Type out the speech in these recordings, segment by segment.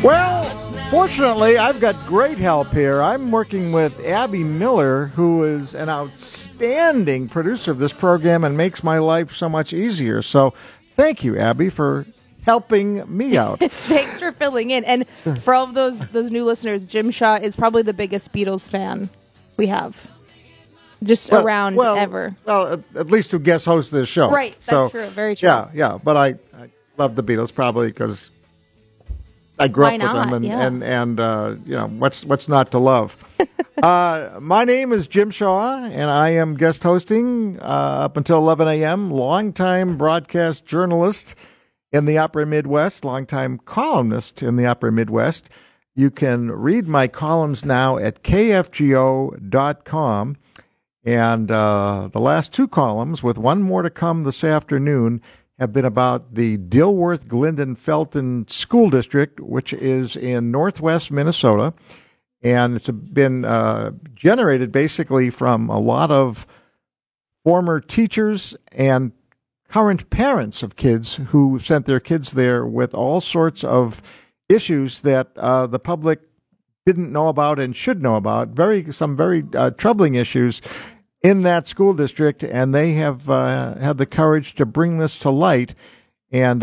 Well, fortunately, I've got great help here. I'm working with Abby Miller, who is an outstanding producer of this program and makes my life so much easier. So thank you, Abby, for helping me out. Thanks for filling in. And for all of those new listeners, Jim Shaw is probably the biggest Beatles fan we have. Just around ever. Well, at least who guest hosts this show. Right, that's true. Very true. Yeah. But I love the Beatles probably because I grew up with them, and what's not to love? My name is Jim Shaw, and I am guest hosting up until 11 a.m. Longtime broadcast journalist in the Upper Midwest, longtime columnist in the Upper Midwest. You can read my columns now at kfgo.com, and the last two columns, with one more to come this afternoon, have been about the Dilworth-Glendon-Felton School District, which is in northwest Minnesota. And it's been generated basically from a lot of former teachers and current parents of kids who sent their kids there with all sorts of issues that the public didn't know about and should know about. Some very troubling issues in that school district, and they have had the courage to bring this to light. And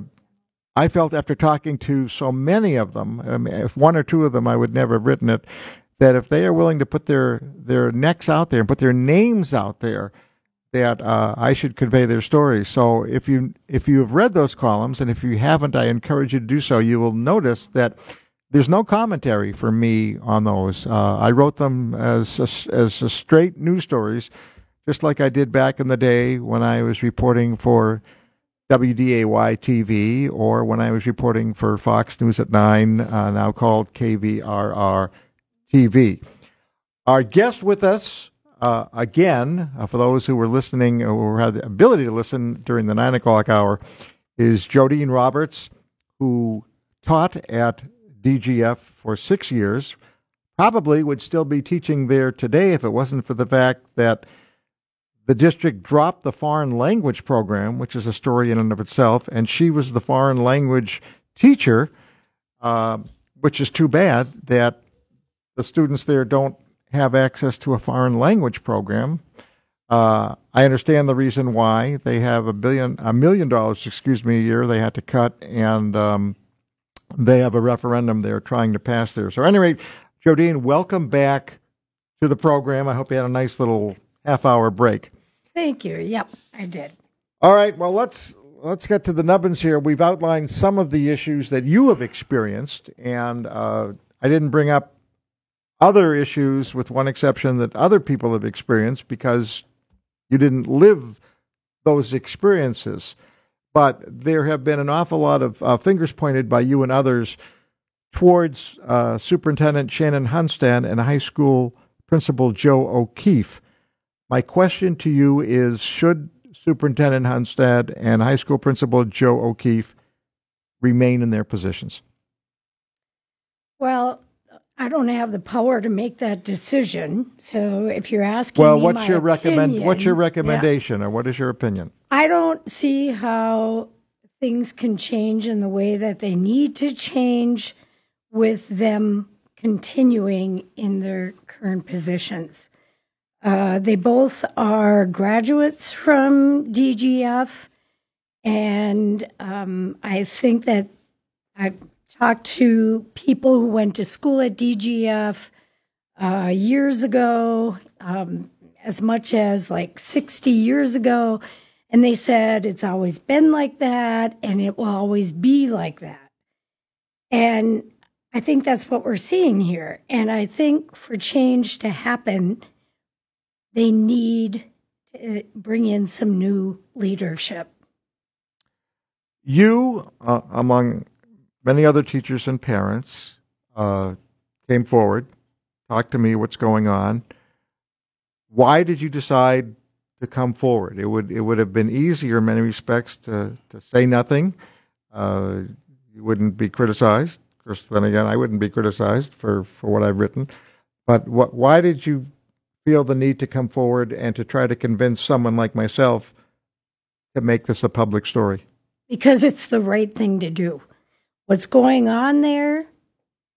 I felt after talking to so many of them, if one or two of them I would never have written it, that if they are willing to put their necks out there and put their names out there, that I should convey their stories. So if you have read those columns, and if you haven't, I encourage you to do so. You will notice that there's no commentary for me on those. I wrote them as straight news stories, just like I did back in the day when I was reporting for WDAY TV or when I was reporting for Fox News at 9, now called KVRR TV. Our guest with us, again, for those who were listening or had the ability to listen during the 9 o'clock hour, is Jodine Roberts, who taught at DGF for 6 years, probably would still be teaching there today if it wasn't for the fact that the district dropped the foreign language program, which is a story in and of itself, and she was the foreign language teacher, which is too bad that the students there don't have access to a foreign language program. I understand the reason why. They have $1 million a year they had to cut, and they have a referendum they're trying to pass there. So at any rate, Jodine, welcome back to the program. I hope you had a nice little half-hour break. Thank you. Yep, I did. All right, well, let's get to the nubbins here. We've outlined some of the issues that you have experienced, and I didn't bring up other issues with one exception that other people have experienced because you didn't live those experiences. But there have been an awful lot of fingers pointed by you and others towards Superintendent Shannon Hunstad and high school principal Joe O'Keefe. My question to you is, should Superintendent Hunstad and high school principal Joe O'Keefe remain in their positions? Well, I don't have the power to make that decision. So if you're asking me what's your recommendation, or what is your opinion? I don't see how things can change in the way that they need to change with them continuing in their current positions. They both are graduates from DGF, and I think that I've talked to people who went to school at DGF years ago, as much as like 60 years ago, and they said it's always been like that, and it will always be like that. And I think that's what we're seeing here. And I think for change to happen, they need to bring in some new leadership. You, among many other teachers and parents, came forward, talked to me what's going on. Why did you decide to come forward? It would have been easier in many respects to say nothing. You wouldn't be criticized. Of course, then again, I wouldn't be criticized for what I've written. But why did you feel the need to come forward and to try to convince someone like myself to make this a public story? Because it's the right thing to do. What's going on there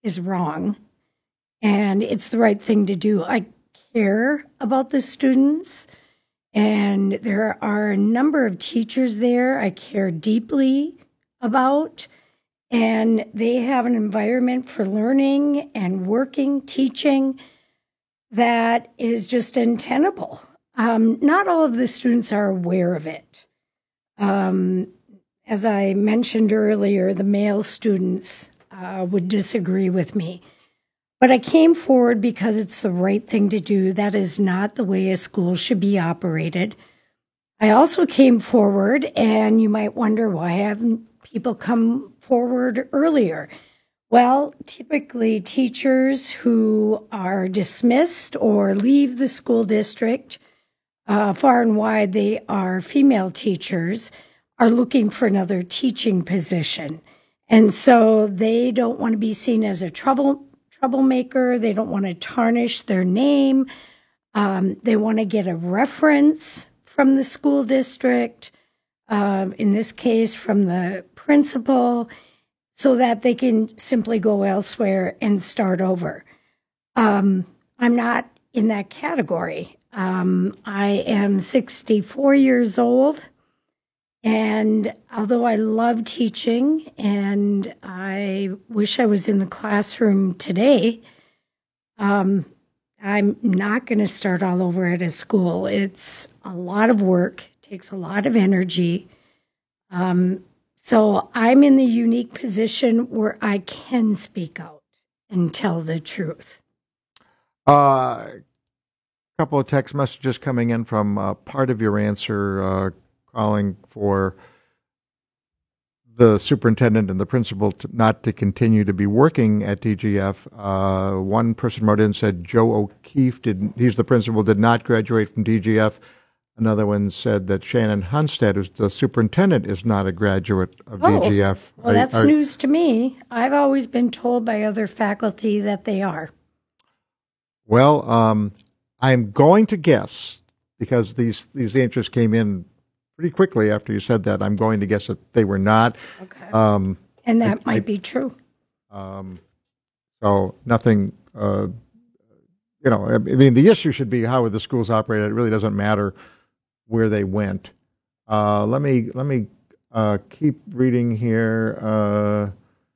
is wrong, and it's the right thing to do. I care about the students, and there are a number of teachers there I care deeply about, and they have an environment for learning and working, teaching that is just untenable. Not all of the students are aware of it. As I mentioned earlier, the male students would disagree with me. But I came forward because it's the right thing to do. That is not the way a school should be operated. I also came forward, and you might wonder, why haven't people come forward earlier? Well, typically teachers who are dismissed or leave the school district, far and wide they are female teachers, are looking for another teaching position. And so they don't want to be seen as a troublemaker. They don't want to tarnish their name. They want to get a reference from the school district, in this case from the principal, so that they can simply go elsewhere and start over. I'm not in that category. I am 64 years old, and although I love teaching and I wish I was in the classroom today, I'm not going to start all over at a school. It's a lot of work, takes a lot of energy. So I'm in the unique position where I can speak out and tell the truth. A couple of text messages coming in from part of your answer, calling for the superintendent and the principal not to continue to be working at DGF. One person wrote in and said Joe O'Keefe, he's the principal, did not graduate from DGF. Another one said that Shannon Hunstead, who's the superintendent, is not a graduate of DGF. Well, that's news to me. I've always been told by other faculty that they are. Well, I'm going to guess, because these answers came in pretty quickly after you said that, I'm going to guess that they were not. Okay. And that might be true. So nothing, I mean, the issue should be how the schools operated. It really doesn't matter where they went. Let me keep reading here.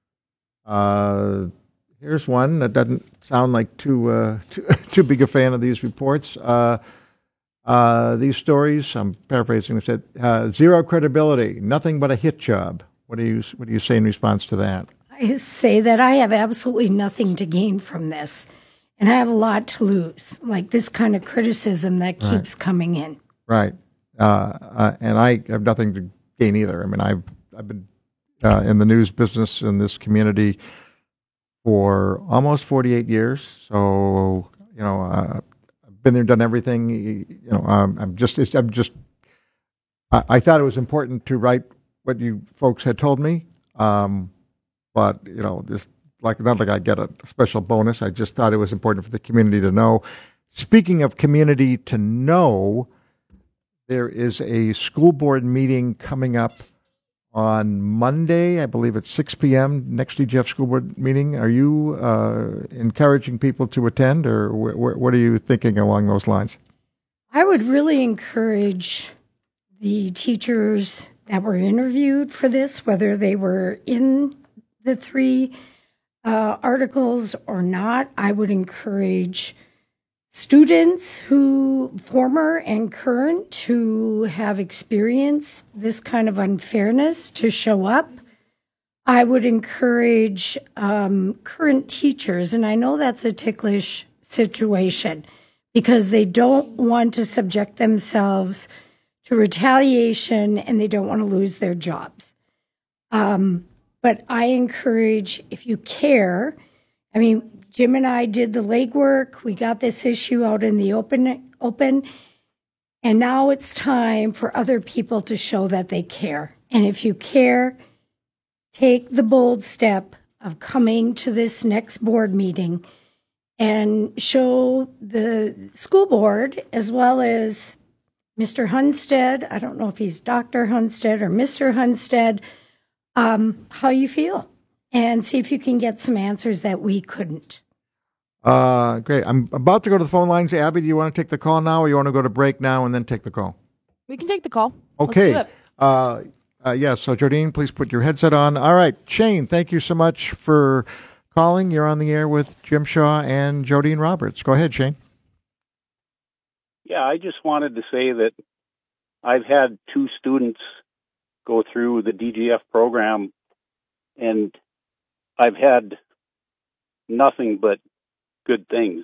Here's one that doesn't sound like too big a fan of these reports. These stories, I'm paraphrasing, said zero credibility, nothing but a hit job. What do you say in response to that? I say that I have absolutely nothing to gain from this, and I have a lot to lose, like this kind of criticism that keeps coming in. Right. And I have nothing to gain either. I mean, I've been in the news business in this community for almost 48 years. So, I've been there, done everything. I thought it was important to write what you folks had told me. But, this, not like I get a special bonus. I just thought it was important for the community to know. Speaking of community to know, there is a school board meeting coming up on Monday. I believe it's 6 p.m., next DGF school board meeting. Are you encouraging people to attend, or what are you thinking along those lines? I would really encourage the teachers that were interviewed for this, whether they were in the 3 articles or not. I would encourage students former and current, who have experienced this kind of unfairness to show up. I would encourage current teachers, and I know that's a ticklish situation because they don't want to subject themselves to retaliation and they don't want to lose their jobs. But I encourage, if you care, I mean, Jim and I did the legwork. We got this issue out in the open, and now it's time for other people to show that they care. And if you care, take the bold step of coming to this next board meeting and show the school board, as well as Mr. Hunstead, I don't know if he's Dr. Hunstead or Mr. Hunstead, how you feel. and see if you can get some answers that we couldn't. Great. I'm about to go to the phone lines. Abby, do you want to take the call now, or you want to go to break now and then take the call? We can take the call. Okay. Let's do it. Yes, so Jodine, please put your headset on. All right, Shane, thank you so much for calling. You're on the air with Jim Shaw and Jodine Roberts. Go ahead, Shane. Yeah, I just wanted to say that I've had 2 students go through the DGF program, and I've had nothing but good things.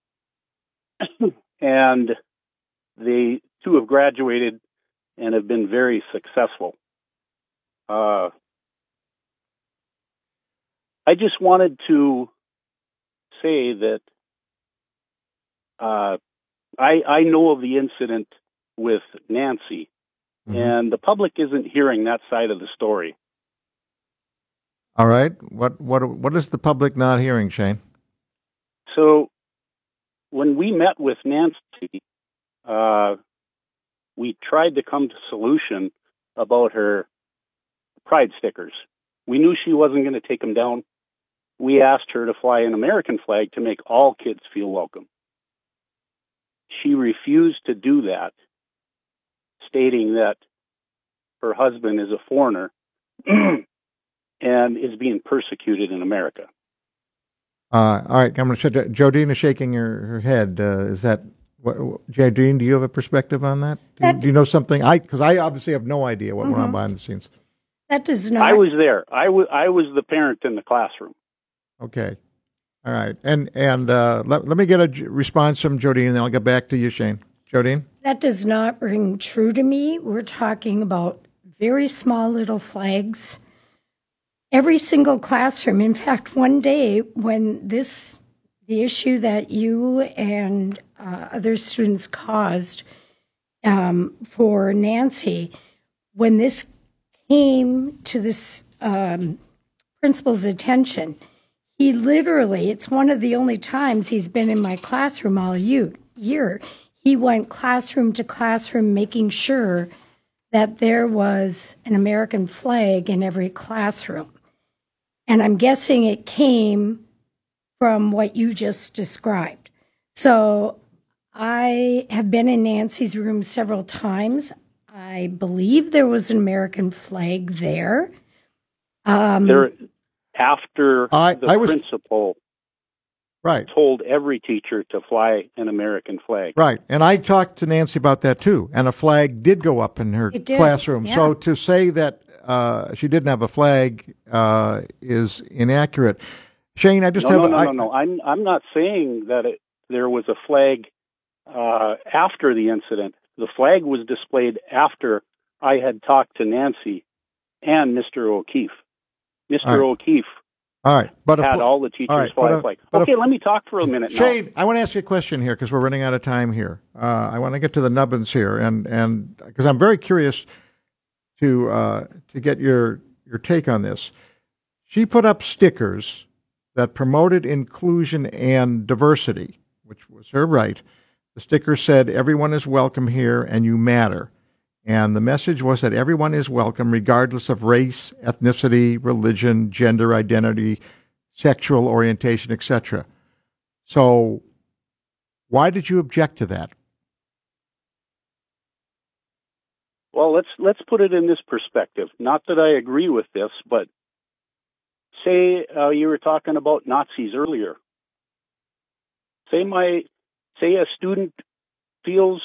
And the 2 have graduated and have been very successful. I just wanted to say that I know of the incident with Nancy, and the public isn't hearing that side of the story. All right. What is the public not hearing, Shane? So when we met with Nancy, we tried to come to a solution about her pride stickers. We knew she wasn't going to take them down. We asked her to fly an American flag to make all kids feel welcome. She refused to do that, stating that her husband is a foreigner and is being persecuted in America. All right, I'm going to Jodine is shaking her head. Is that Jodine? Do you have a perspective on that? Do you know something? Because I obviously have no idea what went on behind the scenes. That does not. I was there. I was the parent in the classroom. Okay. All right. And let me get a response from Jodine, and then I'll get back to you, Shane. Jodine? That does not ring true to me. We're talking about very small little flags. Every single classroom. In fact, one day when the issue that you and other students caused for Nancy, when this came to this principal's attention, he literally, it's one of the only times he's been in my classroom all year. He went classroom to classroom making sure that there was an American flag in every classroom. And I'm guessing it came from what you just described. So I have been in Nancy's room several times. I believe there was an American flag there. After the principal told every teacher to fly an American flag. Right, and I talked to Nancy about that too, and a flag did go up in her classroom. Yeah. So to say that she didn't have a flag is inaccurate. Shane, I just No. I'm not saying that there was a flag after the incident. The flag was displayed after I had talked to Nancy and Mr. O'Keefe. Mr. O'Keefe had all the teachers fly a flag. Okay, let me talk for a minute now. Shane, I want to ask you a question here because we're running out of time here. I want to get to the nubbins here, and because I'm very curious to get your take on this. She put up stickers that promoted inclusion and diversity, which was her right. The sticker said, "Everyone is welcome here and you matter." And the message was that everyone is welcome regardless of race, ethnicity, religion, gender identity, sexual orientation, etc. So why did you object to that? Well, let's put it in this perspective. Not that I agree with this, but say you were talking about Nazis earlier. Say a student feels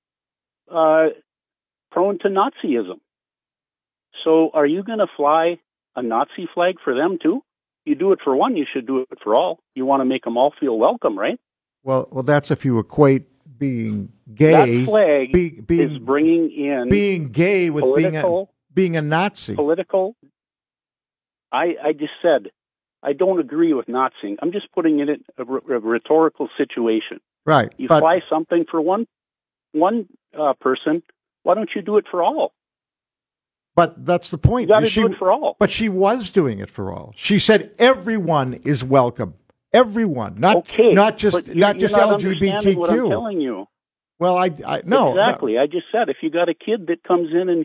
prone to Nazism. So are you going to fly a Nazi flag for them too? You do it for one, you should do it for all. You want to make them all feel welcome, right? Well, that's if you equate being gay. That flag is bringing in being gay with being a Nazi. Political. I just said I don't agree with Naziing. I'm just putting it in a rhetorical situation. Right. You fly something for one person. Why don't you do it for all? But that's the point. You got to do it for all. But she was doing it for all. She said everyone is welcome. Everyone, not just LGBTQ. What I'm telling you. Well, no. Exactly. I just said if you got a kid that comes in and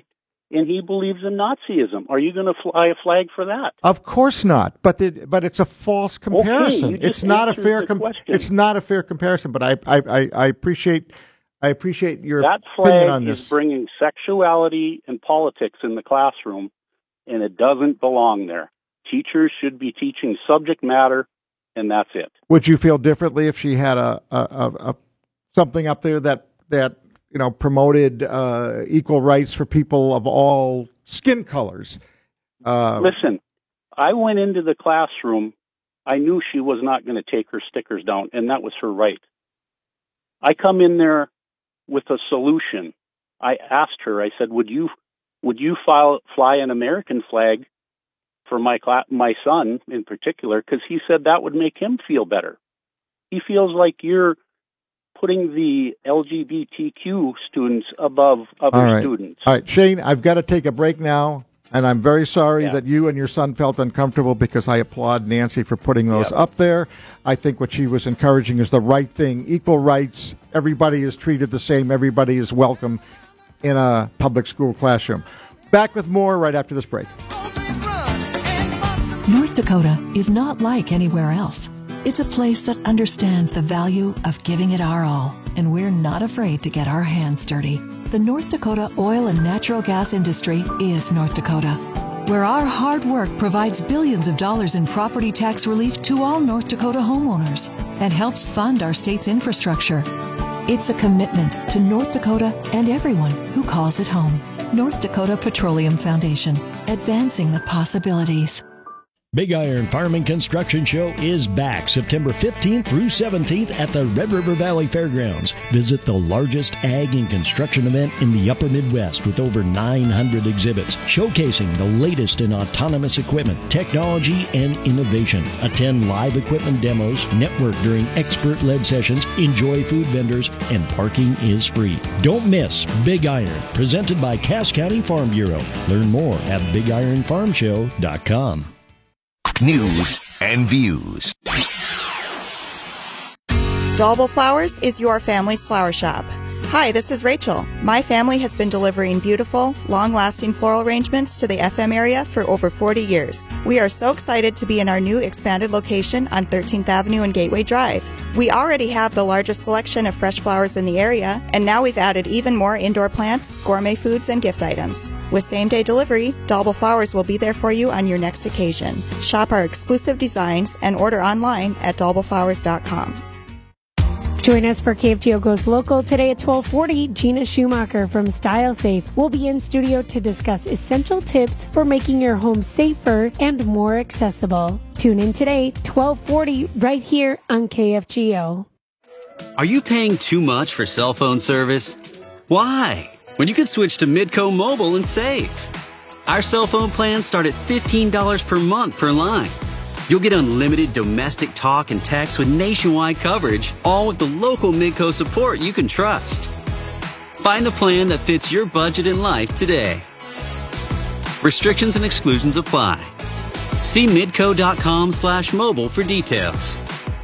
and he believes in Nazism. Are you going to fly a flag for that? Of course not. But it's a false comparison. Okay, it's not a fair it's not a fair comparison. But I appreciate your that opinion on flag this. is bringing sexuality and politics in the classroom, and it doesn't belong there. Teachers should be teaching subject matter, and that's it. Would you feel differently if she had a something up there that promoted equal rights for people of all skin colors? Listen, I went into the classroom. I knew she was not going to take her stickers down, and that was her right. I come in there with a solution. I asked her, I said, would you fly an American flag for my son in particular? Because he said that would make him feel better. He feels like you're putting the LGBTQ students above other students. All right, Shane, I've got to take a break now, and I'm very sorry that you and your son felt uncomfortable, because I applaud Nancy for putting those up there. I think what she was encouraging is the right thing, equal rights. Everybody is treated the same. Everybody is welcome in a public school classroom. Back with more right after this break. North Dakota is not like anywhere else. It's a place that understands the value of giving it our all, and we're not afraid to get our hands dirty. The North Dakota oil and natural gas industry is North Dakota, where our hard work provides billions of dollars in property tax relief to all North Dakota homeowners and helps fund our state's infrastructure. It's a commitment to North Dakota and everyone who calls it home. North Dakota Petroleum Foundation, advancing the possibilities. Big Iron Farm and Construction Show is back September 15th through 17th at the Red River Valley Fairgrounds. Visit the largest ag and construction event in the upper Midwest with over 900 exhibits showcasing the latest in autonomous equipment, technology, and innovation. Attend live equipment demos, network during expert-led sessions, enjoy food vendors, and parking is free. Don't miss Big Iron, presented by Cass County Farm Bureau. Learn more at BigIronFarmShow.com. News and views. Dalbel Flowers is your family's flower shop. Hi, this is Rachel. My family has been delivering beautiful, long-lasting floral arrangements to the FM area for over 40 years. We are so excited to be in our new expanded location on 13th Avenue and Gateway Drive. We already have the largest selection of fresh flowers in the area, and now we've added even more indoor plants, gourmet foods, and gift items. With same-day delivery, Dalbel Flowers will be there for you on your next occasion. Shop our exclusive designs and order online at dalbelflowers.com. Join us for KFGO Goes Local today at 12:40. Gina Schumacher from Style Safe will be in studio to discuss essential tips for making your home safer and more accessible. Tune in today, 12:40, right here on KFGO. Are you paying too much for cell phone service? Why? When you can switch to Midco Mobile and save. Our cell phone plans start at $15 per month per line. You'll get unlimited domestic talk and text with nationwide coverage, all with the local Midco support you can trust. Find the plan that fits your budget and life today. Restrictions and exclusions apply. See midco.com/mobile for details.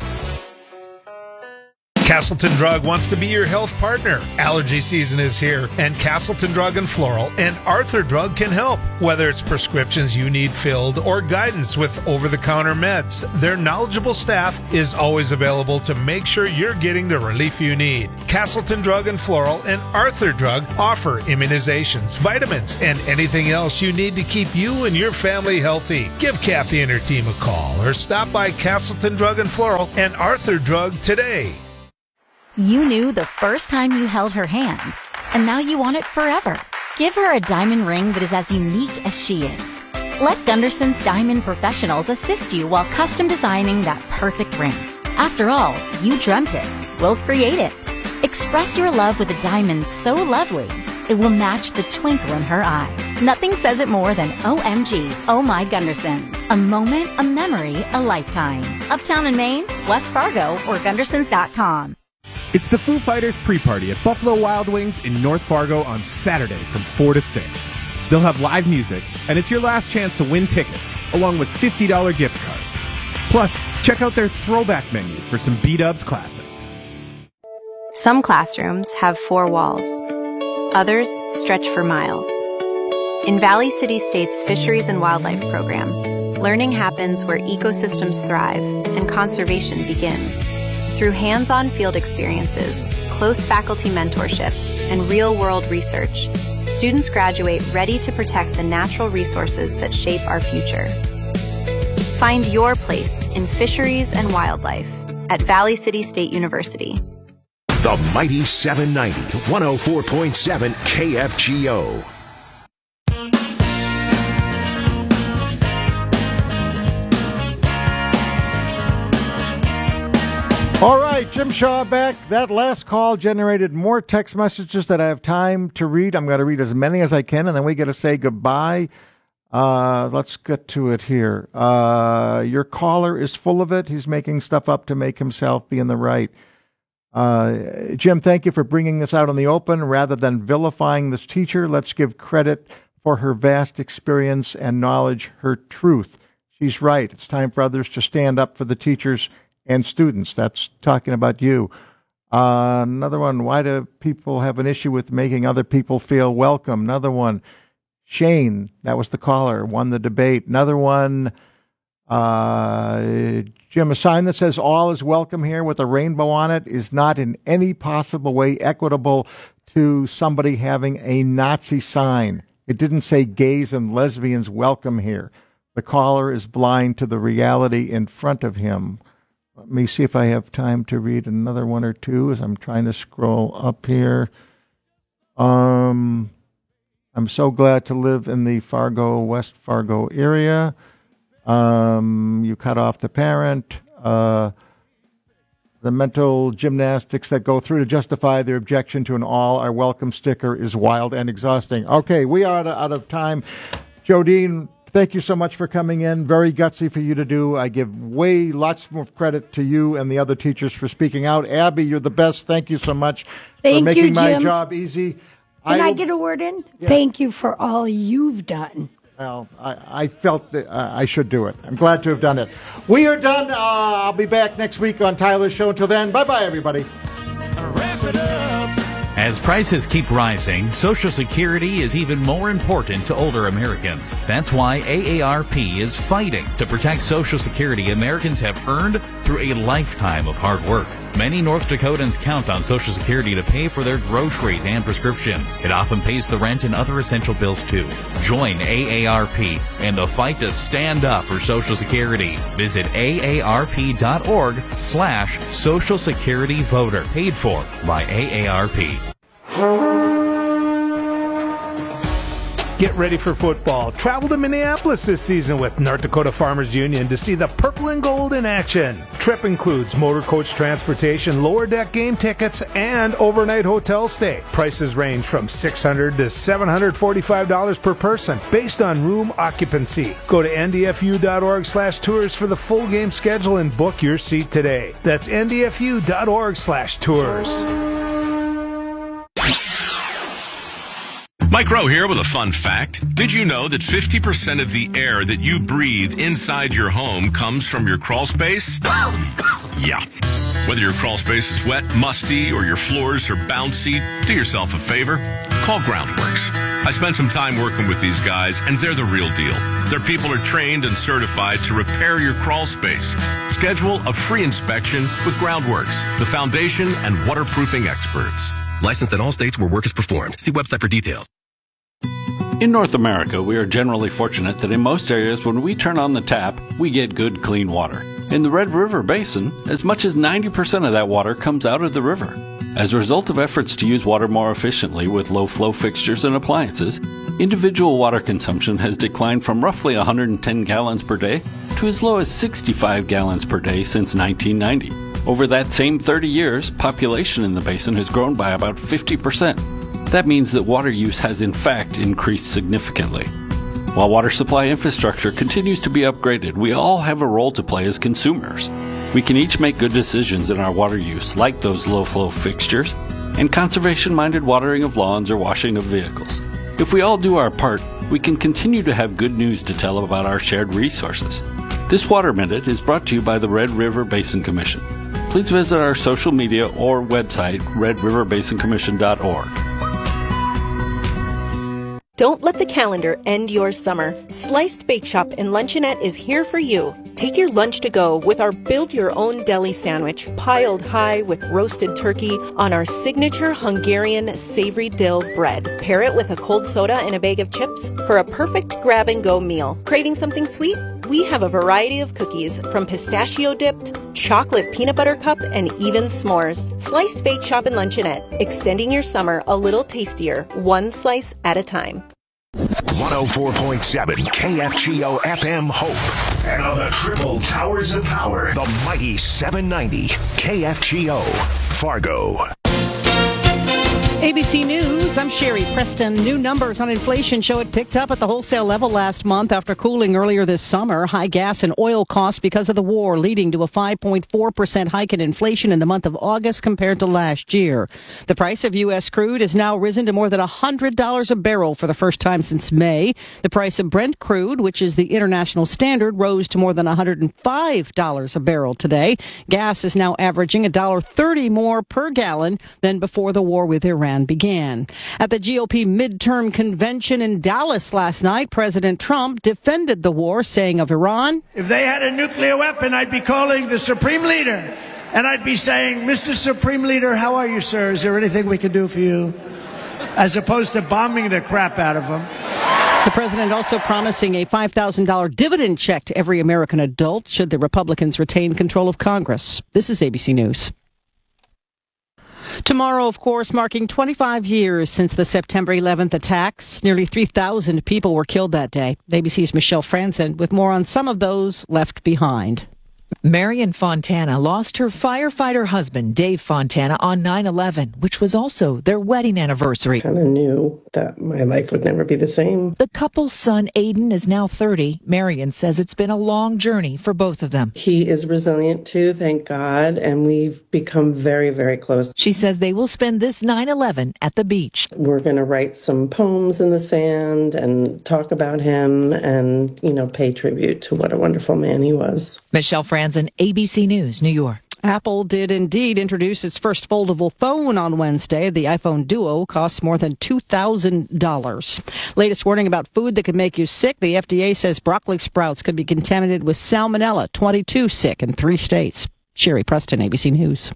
Castleton Drug wants to be your health partner. Allergy season is here, and Castleton Drug and Floral and Arthur Drug can help. Whether it's prescriptions you need filled or guidance with over-the-counter meds, their knowledgeable staff is always available to make sure you're getting the relief you need. Castleton Drug and Floral and Arthur Drug offer immunizations, vitamins, and anything else you need to keep you and your family healthy. Give Kathy and her team a call or stop by Castleton Drug and Floral and Arthur Drug today. You knew the first time you held her hand, and now you want it forever. Give her a diamond ring that is as unique as she is. Let Gunderson's Diamond Professionals assist you while custom designing that perfect ring. After all, you dreamt it. We'll create it. Express your love with a diamond so lovely, it will match the twinkle in her eye. Nothing says it more than OMG, Oh My Gundersons. A moment, a memory, a lifetime. Uptown in Maine, West Fargo, or Gundersons.com. It's the Foo Fighters pre-party at Buffalo Wild Wings in North Fargo on Saturday from 4 to 6. They'll have live music, and it's your last chance to win tickets, along with $50 gift cards. Plus, check out their throwback menu for some B-Dubs classics. Some classrooms have 4 walls. Others stretch for miles. In Valley City State's Fisheries and Wildlife Program, learning happens where ecosystems thrive and conservation begins. Through hands-on field experiences, close faculty mentorship, and real-world research, students graduate ready to protect the natural resources that shape our future. Find your place in fisheries and wildlife at Valley City State University. The Mighty 790, 104.7 KFGO. All right, Jim Shaw back. That last call generated more text messages that I have time to read. I'm going to read as many as I can, and then we got to say goodbye. Let's get to it here. Your caller is full of it. He's making stuff up to make himself be in the right. Jim, thank you for bringing this out in the open. Rather than vilifying this teacher, let's give credit for her vast experience and knowledge, her truth. She's right. It's time for others to stand up for the teachers and students. That's talking about you. Another one, why do people have an issue with making other people feel welcome? Another one, Shane, that was the caller, won the debate. Another one, Jim, a sign that says all is welcome here with a rainbow on it is not in any possible way equitable to somebody having a Nazi sign. It didn't say gays and lesbians welcome here. The caller is blind to the reality in front of him. Let me see if I have time to read another one or two as I'm trying to scroll up here. I'm so glad to live in the Fargo, West Fargo area. You cut off the parent. The mental gymnastics that go through to justify their objection to an all are welcome sticker is wild and exhausting. Okay, we are out of time. Jodine, thank you so much for coming in. Very gutsy for you to do. I give lots more credit to you and the other teachers for speaking out. Abby, you're the best. Thank you so much for making my job easy. Can I get a word in? Yeah. Thank you for all you've done. Well, I felt that I should do it. I'm glad to have done it. We are done. I'll be back next week on Tyler's Show. Until then, bye-bye, everybody. Wrap it up. As prices keep rising, Social Security is even more important to older Americans. That's why AARP is fighting to protect Social Security Americans have earned through a lifetime of hard work. Many North Dakotans count on Social Security to pay for their groceries and prescriptions. It often pays the rent and other essential bills, too. Join AARP in the fight to stand up for Social Security. Visit aarp.org/Social Security Voter. Paid for by AARP. Get ready for football. Travel to Minneapolis this season with North Dakota Farmers Union to see the Purple and Gold in action. Trip includes motor coach transportation, lower deck game tickets, and overnight hotel stay. Prices range from $600 to $745 per person based on room occupancy. Go to ndfu.org/tours for the full game schedule and book your seat today. That's ndfu.org/tours. Mike Rowe here with a fun fact. Did you know that 50% of the air that you breathe inside your home comes from your crawl space? Yeah. Whether your crawl space is wet, musty, or your floors are bouncy, do yourself a favor. Call Groundworks. I spent some time working with these guys, and they're the real deal. Their people are trained and certified to repair your crawl space. Schedule a free inspection with Groundworks, the foundation and waterproofing experts. Licensed in all states where work is performed. See website for details. In North America, we are generally fortunate that in most areas when we turn on the tap, we get good, clean water. In the Red River Basin, as much as 90% of that water comes out of the river. As a result of efforts to use water more efficiently with low-flow fixtures and appliances, individual water consumption has declined from roughly 110 gallons per day to as low as 65 gallons per day since 1990. Over that same 30 years, population in the basin has grown by about 50%. That means that water use has in fact increased significantly. While water supply infrastructure continues to be upgraded, we all have a role to play as consumers. We can each make good decisions in our water use, like those low-flow fixtures and conservation-minded watering of lawns or washing of vehicles. If we all do our part, we can continue to have good news to tell about our shared resources. This Water Minute is brought to you by the Red River Basin Commission. Please visit our social media or website, redriverbasincommission.org. Don't let the calendar end your summer. Sliced Bake Shop and Luncheonette is here for you. Take your lunch to go with our build-your-own deli sandwich, piled high with roasted turkey on our signature Hungarian savory dill bread. Pair it with a cold soda and a bag of chips for a perfect grab-and-go meal. Craving something sweet? We have a variety of cookies, from pistachio-dipped, chocolate peanut butter cup, and even s'mores. Sliced Bake Shop and Luncheonette, extending your summer a little tastier, one slice at a time. 104.7 KFGO FM Hope. And on the triple towers of power, the mighty 790 KFGO Fargo. ABC News, I'm Sherry Preston. New numbers on inflation show it picked up at the wholesale level last month after cooling earlier this summer. High gas and oil costs because of the war, leading to a 5.4% hike in inflation in the month of August compared to last year. The price of U.S. crude has now risen to more than $100 a barrel for the first time since May. The price of Brent crude, which is the international standard, rose to more than $105 a barrel today. Gas is now averaging $1.30 more per gallon than before the war with Iran began. At the GOP midterm convention in Dallas last night, President Trump defended the war, saying of Iran, "If they had a nuclear weapon, I'd be calling the Supreme Leader, and I'd be saying, Mr. Supreme Leader, how are you, sir? Is there anything we can do for you?" As opposed to bombing the crap out of them. The president also promising a $5,000 dividend check to every American adult should the Republicans retain control of Congress. This is ABC News. Tomorrow, of course, marking 25 years since the September 11th attacks. Nearly 3,000 people were killed that day. ABC's Michelle Franzen with more on some of those left behind. Marion Fontana lost her firefighter husband, Dave Fontana, on 9/11, which was also their wedding anniversary. I kind of knew that my life would never be the same. The couple's son, Aiden, is now 30. Marion says it's been a long journey for both of them. He is resilient too, thank God, and we've become very, very close. She says they will spend this 9/11 at the beach. We're going to write some poems in the sand and talk about him and, pay tribute to what a wonderful man he was. Michelle Franzen, ABC News, New York. Apple did indeed introduce its first foldable phone on Wednesday. The iPhone Duo costs more than $2,000. Latest warning about food that could make you sick. The FDA says broccoli sprouts could be contaminated with salmonella. 22 sick in 3 states. Sherry Preston, ABC News.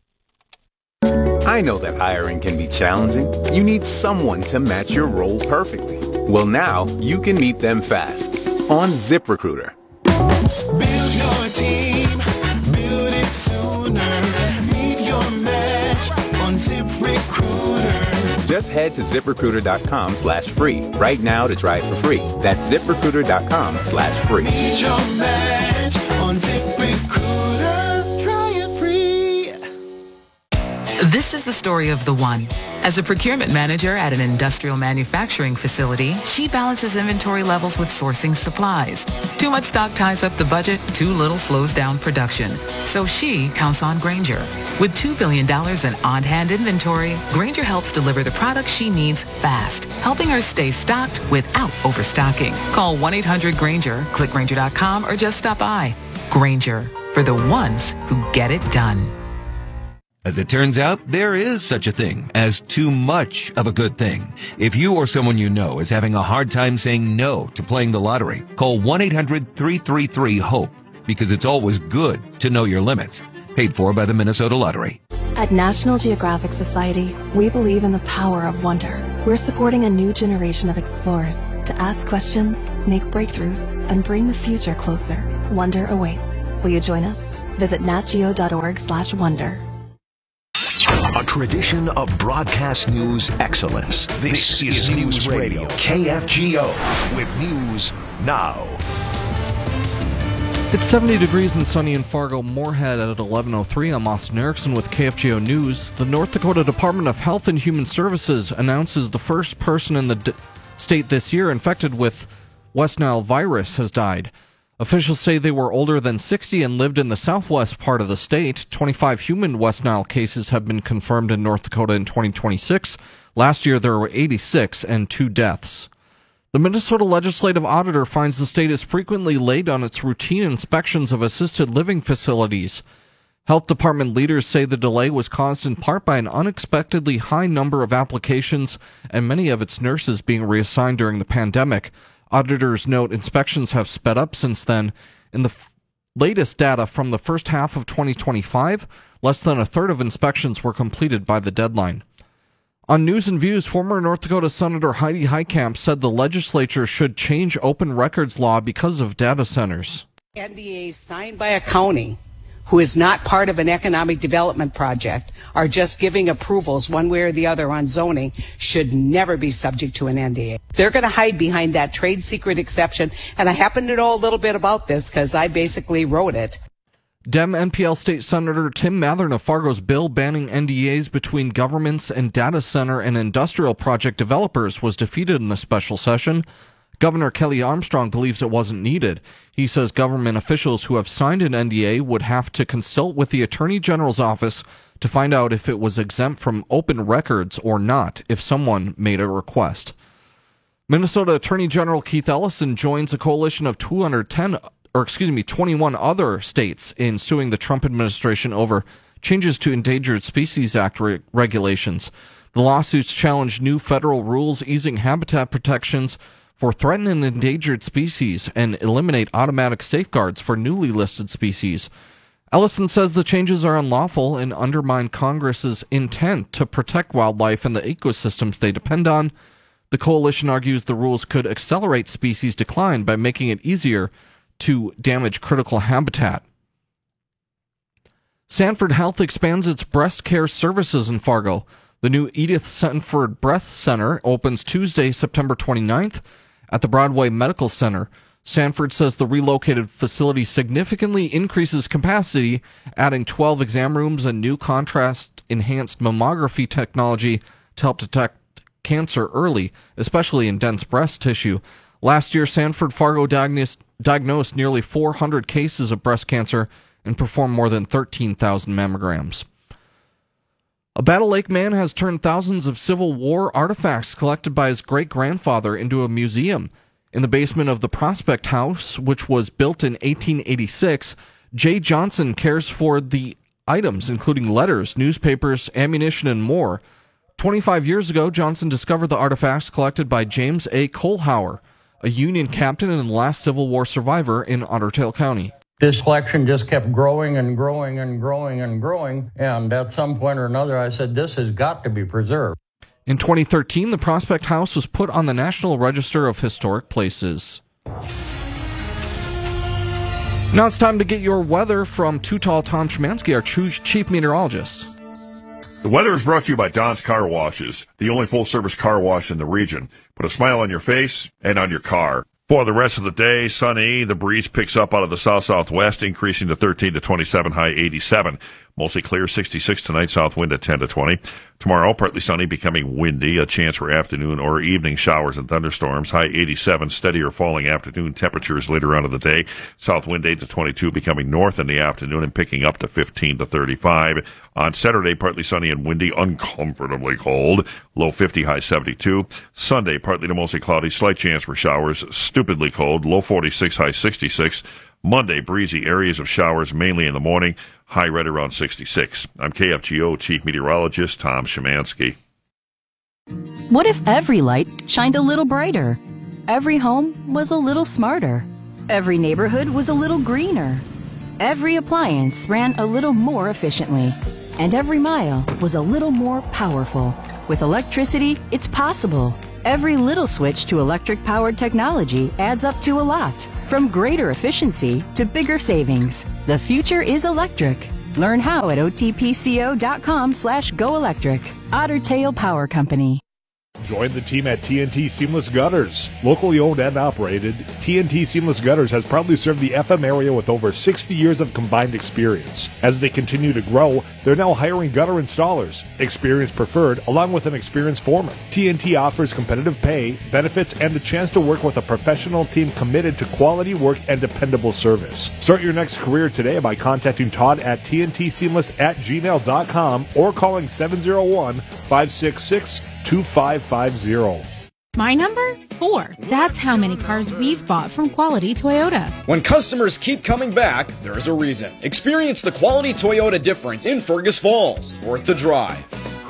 I know that hiring can be challenging. You need someone to match your role perfectly. Well, now you can meet them fast on ZipRecruiter. Build your team, build it sooner. Meet your match on ZipRecruiter. Just head to ZipRecruiter.com/free right now to try it for free. That's ZipRecruiter.com/free. Meet your match on ZipRecruiter. Try it free. This is the story of the one. As a procurement manager at an industrial manufacturing facility, she balances inventory levels with sourcing supplies. Too much stock ties up the budget, too little slows down production. So she counts on Grainger. With $2 billion in on-hand inventory, Grainger helps deliver the products she needs fast, helping her stay stocked without overstocking. Call 1-800-GRAINGER, click Grainger.com, or just stop by. Grainger, for the ones who get it done. As it turns out, there is such a thing as too much of a good thing. If you or someone you know is having a hard time saying no to playing the lottery, call 1-800-333-HOPE, because it's always good to know your limits. Paid for by the Minnesota Lottery. At National Geographic Society, we believe in the power of wonder. We're supporting a new generation of explorers to ask questions, make breakthroughs, and bring the future closer. Wonder awaits. Will you join us? Visit natgeo.org/wonder. A tradition of broadcast news excellence. This is News Radio, KFGO, with News Now. It's 70 degrees and sunny in Fargo Moorhead at 11:03. I'm Austin Erickson with KFGO News. The North Dakota Department of Health and Human Services announces the first person in the state this year infected with West Nile virus has died. Officials say they were older than 60 and lived in the southwest part of the state. 25 human West Nile cases have been confirmed in North Dakota in 2026. Last year there were 86 and 2 deaths. The Minnesota Legislative Auditor finds the state is frequently late on its routine inspections of assisted living facilities. Health department leaders say the delay was caused in part by an unexpectedly high number of applications and many of its nurses being reassigned during the pandemic. Auditors note inspections have sped up since then. In the latest data from the first half of 2025, less than a third of inspections were completed by the deadline. On News and Views, former North Dakota Senator Heidi Heitkamp said the legislature should change open records law because of data centers. NDAs signed by a county who is not part of an economic development project are just giving approvals one way or the other on zoning should never be subject to an NDA. They're going to hide behind that trade secret exception, and I happen to know a little bit about this because I basically wrote it. Dem NPL State Senator Tim Mathern of Fargo's bill banning NDAs between governments and data center and industrial project developers was defeated in the special session. Governor Kelly Armstrong believes it wasn't needed. He says government officials who have signed an NDA would have to consult with the Attorney General's office to find out if it was exempt from open records or not if someone made a request. Minnesota Attorney General Keith Ellison joins a coalition of 21 other states in suing the Trump administration over changes to Endangered Species Act regulations. The lawsuits challenge new federal rules easing habitat protections for threatened and endangered species and eliminate automatic safeguards for newly listed species. Ellison says the changes are unlawful and undermine Congress's intent to protect wildlife and the ecosystems they depend on. The coalition argues the rules could accelerate species decline by making it easier to damage critical habitat. Sanford Health expands its breast care services in Fargo. The new Edith Sanford Breast Center opens Tuesday, September 29th at the Broadway Medical Center. Sanford says the relocated facility significantly increases capacity, adding 12 exam rooms and new contrast-enhanced mammography technology to help detect cancer early, especially in dense breast tissue. Last year, Sanford Fargo diagnosed nearly 400 cases of breast cancer and performed more than 13,000 mammograms. A Battle Lake man has turned thousands of Civil War artifacts collected by his great-grandfather into a museum. In the basement of the Prospect House, which was built in 1886, Jay Johnson cares for the items, including letters, newspapers, ammunition, and more. 25 years ago, Johnson discovered the artifacts collected by James A. Kohlhauer, a Union captain and last Civil War survivor in Otter Tail County. This collection just kept growing and growing and growing and growing, and at some point or another I said, this has got to be preserved. In 2013, the Prospect House was put on the National Register of Historic Places. Now it's time to get your weather from Too Tall Tom Szymanski, our chief meteorologist. The weather is brought to you by Don's Car Washes, the only full-service car wash in the region. Put a smile on your face and on your car. For the rest of the day, sunny. The breeze picks up out of the south-southwest, increasing to 13 to 27, high 87. Mostly clear, 66 tonight, south wind at 10 to 20. Tomorrow, partly sunny, becoming windy. A chance for afternoon or evening showers and thunderstorms. High 87, steady or falling afternoon temperatures later on in the day. South wind 8 to 22, becoming north in the afternoon and picking up to 15 to 35. On Saturday, partly sunny and windy, uncomfortably cold. Low 50, high 72. Sunday, partly to mostly cloudy, slight chance for showers. Stupidly cold. Low 46, high 66. Monday, breezy, areas of showers mainly in the morning. High right around 66. I'm KFGO Chief Meteorologist Tom Szymanski. What if every light shined a little brighter? Every home was a little smarter. Every neighborhood was a little greener. Every appliance ran a little more efficiently. And every mile was a little more powerful. With electricity, it's possible. Every little switch to electric-powered technology adds up to a lot. From greater efficiency to bigger savings. The future is electric. Learn how at otpco.com/goelectric. Otter Tail Power Company. Join the team at TNT Seamless Gutters. Locally owned and operated, TNT Seamless Gutters has proudly served the FM area with over 60 years of combined experience. As they continue to grow, they're now hiring gutter installers, experience preferred, along with an experienced foreman. TNT offers competitive pay, benefits, and the chance to work with a professional team committed to quality work and dependable service. Start your next career today by contacting Todd at tntseamless@gmail.com or calling 701-566-2550. My number? 4. That's how many cars we've bought from Quality Toyota. When customers keep coming back, there's a reason. Experience the Quality Toyota difference in Fergus Falls. Worth the drive.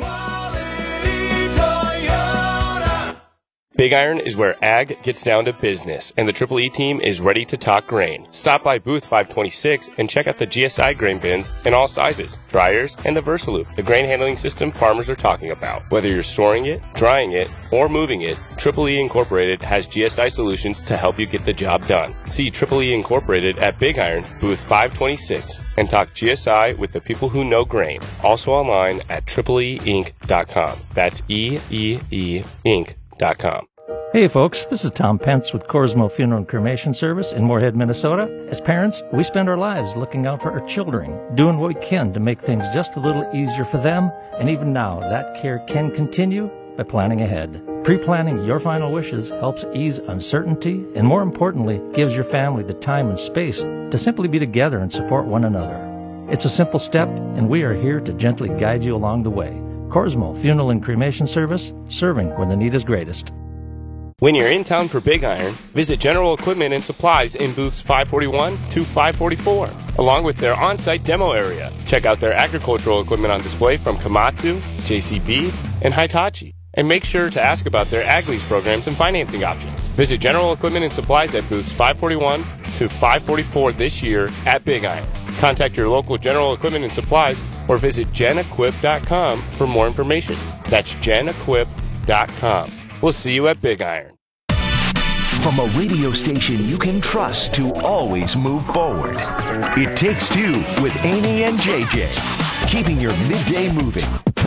Big Iron is where ag gets down to business, and the Triple E team is ready to talk grain. Stop by booth 526 and check out the GSI grain bins in all sizes, dryers, and the Versaloop, the grain handling system farmers are talking about. Whether you're storing it, drying it, or moving it, Triple E Incorporated has GSI solutions to help you get the job done. See Triple E Incorporated at Big Iron, booth 526, and talk GSI with the people who know grain. Also online at tripleeinc.com. That's EEE-Inc.com. Hey folks, this is Tom Pence with Corsmo Funeral and Cremation Service in Moorhead, Minnesota. As parents, we spend our lives looking out for our children, doing what we can to make things just a little easier for them, and even now, that care can continue by planning ahead. Pre-planning your final wishes helps ease uncertainty and, more importantly, gives your family the time and space to simply be together and support one another. It's a simple step, and we are here to gently guide you along the way. Corsmo Funeral and Cremation Service, serving when the need is greatest. When you're in town for Big Iron, visit General Equipment and Supplies in booths 541 to 544, along with their on-site demo area. Check out their agricultural equipment on display from Komatsu, JCB, and Hitachi. And make sure to ask about their ag lease programs and financing options. Visit General Equipment and Supplies at booths 541 to 544 this year at Big Iron. Contact your local General Equipment and Supplies or visit genequip.com for more information. That's genequip.com. We'll see you at Big Iron. From a radio station you can trust to always move forward. It Takes Two with Amy and JJ. Keeping your midday moving.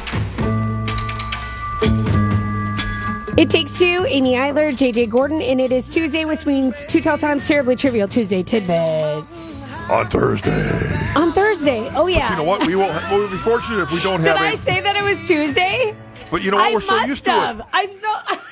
It Takes Two, Amy Eiler, JJ Gordon, and it is Tuesday, which means Too Tall Times Terribly Trivial Tuesday Tidbits. On Thursday. On Thursday. Oh, yeah. But you know what? We'll be fortunate if we don't have Did I say that it was Tuesday? But you know what? We're so used to it. I'm so...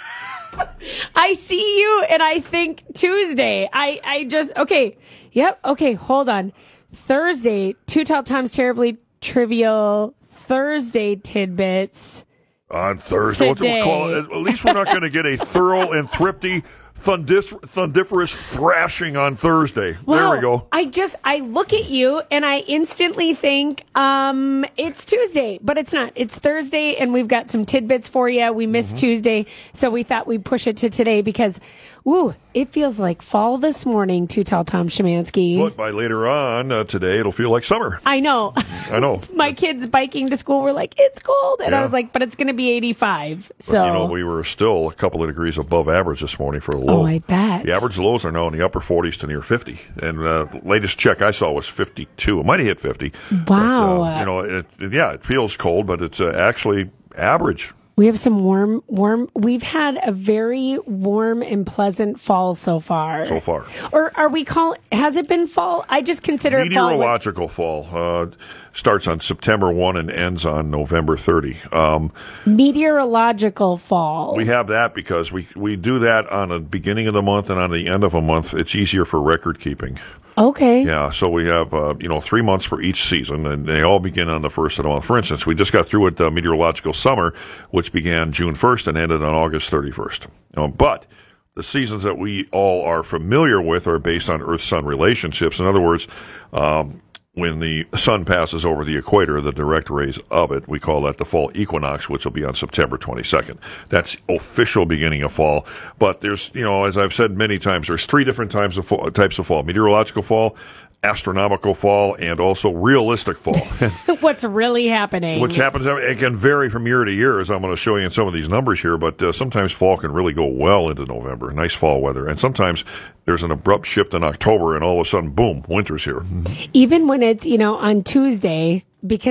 I see you and I think Tuesday. I just... Okay. Yep. Okay. Hold on. Thursday. Too Tall Times Terribly Trivial Thursday Tidbits. On Thursday. What do we call it? At least we're not going to get a thorough and thrifty thundiferous thrashing on Thursday. Wow. There we go. I look at you and I instantly think, it's Tuesday, but it's not. It's Thursday and we've got some tidbits for you. We missed Tuesday, so we thought we'd push it to today because, it feels like fall this morning, Too Tall Tom Szymanski. But by later on today, it'll feel like summer. I know. My kids biking to school were like, it's cold. And I was like, but it's going to be 85. So. But, we were still a couple of degrees above average this morning for a low. Oh, I bet. The average lows are now in the upper 40s to near 50. And latest check I saw was 52. It might have hit 50. Wow. But, it feels cold, but it's actually average. We have some warm. We've had a very warm and pleasant fall so far. Or has it been fall? I just consider it fall. Meteorological fall starts on September 1 and ends on November 30. Meteorological fall. We have that because we do that on the beginning of the month and on the end of a month. It's easier for record keeping. Okay. Yeah, so we have 3 months for each season, and they all begin on the first of the month. For instance, we just got through with meteorological summer, which began June 1st and ended on August 31st. But the seasons that we all are familiar with are based on Earth-Sun relationships. In other words, when the sun passes over the equator, the direct rays of it, we call that the fall equinox, which will be on September 22nd. That's official beginning of fall. But there's, as I've said many times, there's 3 different types of fall: meteorological fall, astronomical fall, and also realistic fall. What's really happening? Which happens, it can vary from year to year, as I'm going to show you in some of these numbers here, but sometimes fall can really go well into November, nice fall weather. And sometimes there's an abrupt shift in October, and all of a sudden, boom, winter's here. Even when it's, on Tuesday, because